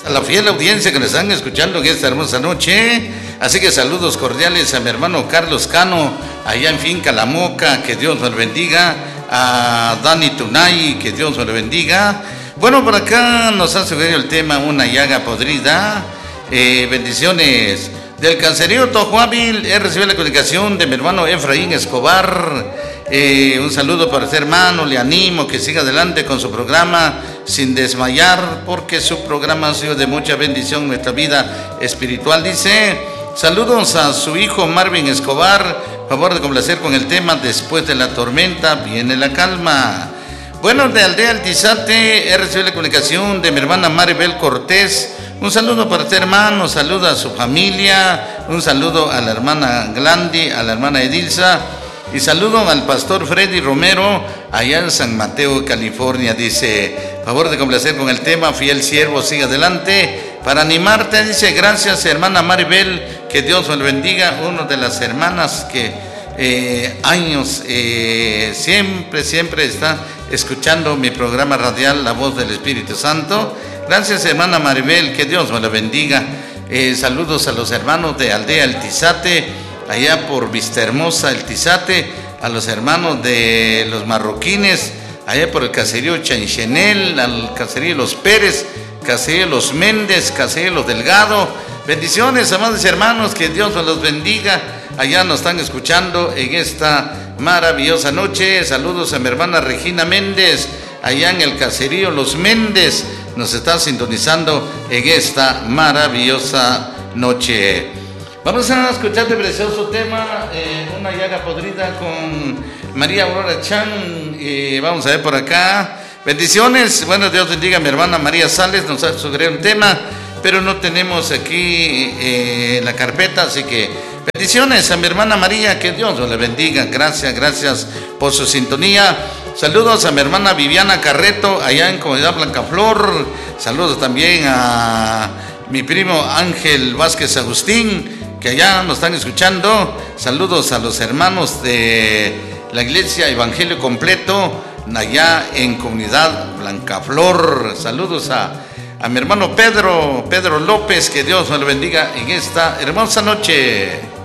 a la fiel audiencia que nos están escuchando en esta hermosa noche. Así que saludos cordiales a mi hermano Carlos Cano, allá en Finca La Moca, que Dios me lo bendiga. A Dani Tunay, que Dios me lo bendiga. Bueno, por acá nos ha sugerido el tema Una llaga podrida. Bendiciones. Del caserío Tojuábil, he recibido la comunicación de mi hermano Efraín Escobar. Un saludo para este hermano, le animo que siga adelante con su programa sin desmayar, porque su programa ha sido de mucha bendición en nuestra vida espiritual. Dice, saludos a su hijo Marvin Escobar, favor de complacer con el tema Después de la tormenta viene la calma. Bueno, de Aldea El Tizate, he recibido la comunicación de mi hermana Maribel Cortés. Un saludo para este hermano, saluda a su familia, un saludo a la hermana Glandi, a la hermana Edilza, y saludo al pastor Freddy Romero, allá en San Mateo, California. Dice, favor de complacer con el tema Fiel Siervo, sigue adelante. Para animarte, dice, gracias hermana Maribel, que Dios me bendiga. Una de las hermanas que años siempre está escuchando mi programa radial La Voz del Espíritu Santo. Gracias hermana Maribel, que Dios me la bendiga. Saludos a los hermanos de Aldea El Tizate, allá por Vista Hermosa El Tizate, a los hermanos de los marroquines, allá por el caserío Chanchenel, al caserío Los Pérez, caserío Los Méndez, caserío Los Delgado. Bendiciones, amados hermanos, que Dios me los bendiga. Allá nos están escuchando en esta maravillosa noche. Saludos a mi hermana Regina Méndez, allá en el caserío Los Méndez. Nos está sintonizando en esta maravillosa noche. Vamos a escuchar este precioso tema, Una llaga podrida, con María Aurora Chan. Vamos a ver por acá. Bendiciones. Bueno, Dios bendiga a mi hermana María Sales. Nos ha sugerido un tema, pero no tenemos aquí la carpeta, así que bendiciones a mi hermana María, que Dios le bendiga. Gracias por su sintonía. Saludos a mi hermana Viviana Carreto, allá en Comunidad Blancaflor. Saludos también a mi primo Ángel Vázquez Agustín, que allá nos están escuchando. Saludos a los hermanos de la Iglesia Evangelio Completo, allá en Comunidad Blancaflor. Saludos a mi hermano Pedro López, que Dios me lo bendiga en esta hermosa noche.